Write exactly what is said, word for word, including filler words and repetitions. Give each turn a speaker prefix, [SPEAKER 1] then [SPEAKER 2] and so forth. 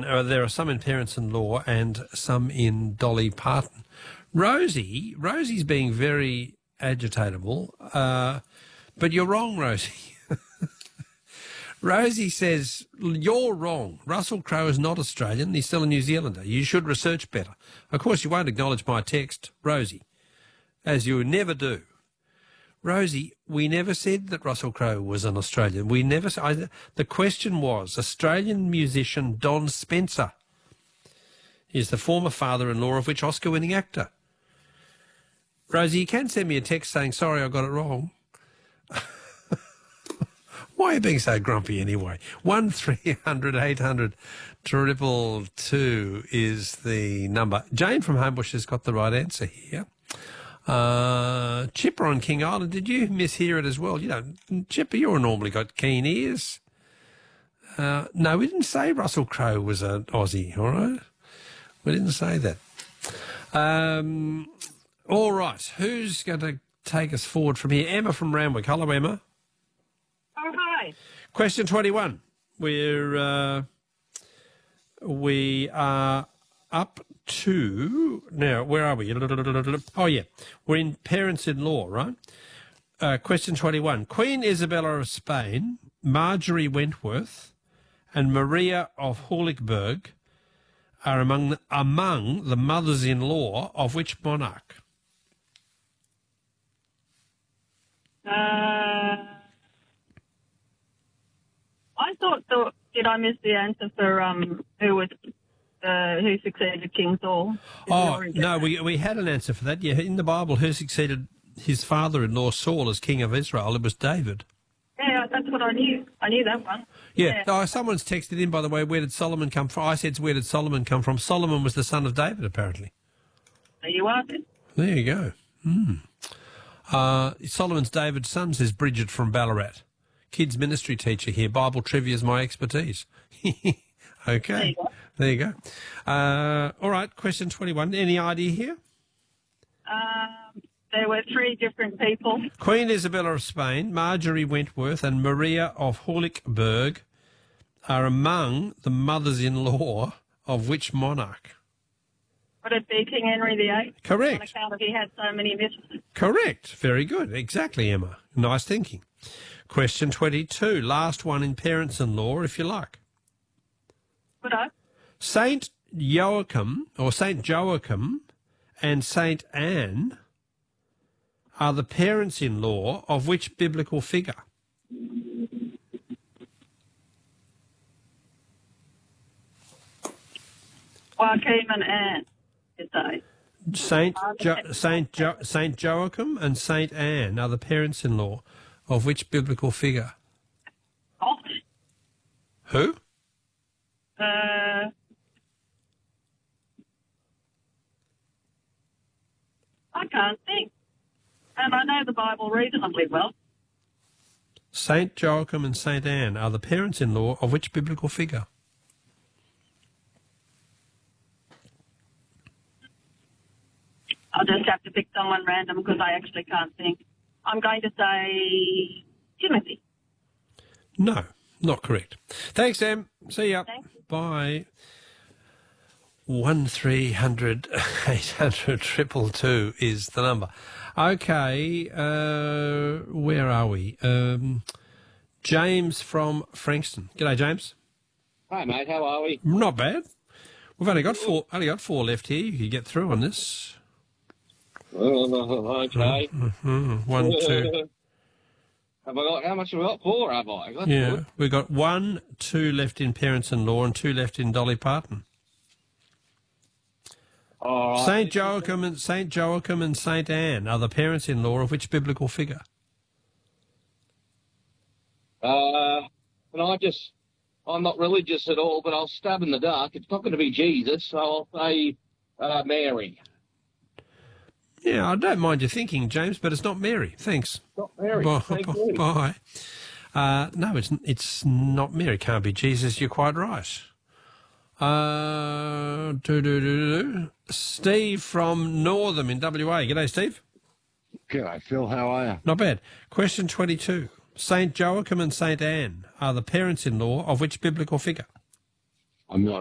[SPEAKER 1] uh, there are some in Parents-in-Law and some in Dolly Parton. Rosie, Rosie's being very agitatable, uh, but you're wrong, Rosie. Rosie says, you're wrong. Russell Crowe is not Australian. He's still a New Zealander. You should research better. Of course, you won't acknowledge my text, Rosie, as you never do. Rosie, we never said that Russell Crowe was an Australian. We never. I, the question was, Australian musician Don Spencer is the former father-in-law of which Oscar-winning actor? Rosie, you can send me a text saying, sorry, I got it wrong. Why are you being so grumpy anyway? One three hundred eight hundred triple two is the number. Jane from Homebush has got the right answer here. Uh, Chipper on King Island, did you mishear it as well? You know, Chipper, you're normally got keen ears. Uh, no, we didn't say Russell Crowe was an Aussie, all right? We didn't say that. Um, all right, who's going to take us forward from here? Emma from Randwick. Hello, Emma.
[SPEAKER 2] Oh, hi.
[SPEAKER 1] Question twenty-one. We're, uh, we are up to, now, where are we? Oh, yeah, we're in Parents-in-Law, right? Uh, question twenty-one. Queen Isabella of Spain, Marjorie Wentworth and Maria of Heulichberg are among the, among the mothers-in-law of which monarch?
[SPEAKER 2] Uh, I thought, the, did I miss the answer for um who was uh, who succeeded King Saul? Is
[SPEAKER 1] Oh, no, we we had an answer for that. Yeah, in the Bible, who succeeded his father-in-law Saul as king of Israel? It was David.
[SPEAKER 2] Yeah, that's what I knew. I knew that one.
[SPEAKER 1] Yeah.
[SPEAKER 2] Yeah.
[SPEAKER 1] Oh, someone's texted in, by the way, where did Solomon come from? I said, where did Solomon come from? Solomon was the son of David, apparently.
[SPEAKER 2] There you are then.
[SPEAKER 1] There you go. Mm. Uh, Solomon's David's son, says Bridget from Ballarat. Kids ministry teacher here. Bible trivia is my expertise. Okay.
[SPEAKER 2] There you go.
[SPEAKER 1] There you go. Uh, all right, question twenty-one. Any idea here?
[SPEAKER 2] Um, there were three different people.
[SPEAKER 1] Queen Isabella of Spain, Marjorie Wentworth and Maria of Heulichberg are among the mothers-in-law of which monarch?
[SPEAKER 2] Would it be King Henry the Eighth?
[SPEAKER 1] Correct.
[SPEAKER 2] On account of he had so many misses.
[SPEAKER 1] Correct. Very good. Exactly, Emma. Nice thinking. Question twenty-two. Last one in Parents-in-Law, if you like.
[SPEAKER 2] Would I?
[SPEAKER 1] Saint Joachim, or Saint Joachim and Saint Anne are the parents-in-law of which biblical figure?
[SPEAKER 2] Joachim and Anne, did they?
[SPEAKER 1] Saint jo- Saint jo- Saint Joachim and Saint Anne are the parents-in-law of which biblical figure?
[SPEAKER 2] Oh,
[SPEAKER 1] Who?
[SPEAKER 2] uh, I can't think. And I know the Bible reasonably well.
[SPEAKER 1] Saint Joachim and Saint Anne are the parents-in-law of which biblical figure?
[SPEAKER 2] I'll just have to pick someone random because I actually can't think. I'm going to say Timothy.
[SPEAKER 1] No, not correct. Thanks, Em. See ya.
[SPEAKER 2] Thank you.
[SPEAKER 1] Bye. One three hundred eight hundred triple two is the number. Okay, uh, where are we? Um, James from Frankston. G'day, James.
[SPEAKER 3] Hi, mate. How are we?
[SPEAKER 1] Not bad. We've only got four. Only got four left here. You could get through on this.
[SPEAKER 3] Oh, okay.
[SPEAKER 1] Mm-hmm. One, two.
[SPEAKER 3] Have I got, how much have I got? Four, have I? That's
[SPEAKER 1] Yeah,
[SPEAKER 3] good.
[SPEAKER 1] we've got one, two left in Parents-in-Law and two left in Dolly Parton.
[SPEAKER 3] All right.
[SPEAKER 1] Saint Joachim and Saint Joachim and Saint Anne are the parents-in-law of which biblical figure?
[SPEAKER 3] Uh, and I just, I'm not religious at all, but I'll stab in the dark. It's not going to be Jesus, so I'll say uh, Mary.
[SPEAKER 1] Yeah, I don't mind your thinking, James, but it's not Mary. Thanks.
[SPEAKER 3] Not Mary.
[SPEAKER 1] Bye.
[SPEAKER 3] Thank
[SPEAKER 1] bye,
[SPEAKER 3] you.
[SPEAKER 1] bye. Uh, no, it's it's not Mary. Can't be Jesus. You're quite right. Uh, do, do, do, do. Steve from Northam in W A. G'day, Steve.
[SPEAKER 4] G'day, Phil. How are you?
[SPEAKER 1] Not bad. Question twenty-two. Saint Joachim and Saint Anne are the parents-in-law of which biblical figure?
[SPEAKER 4] I'm not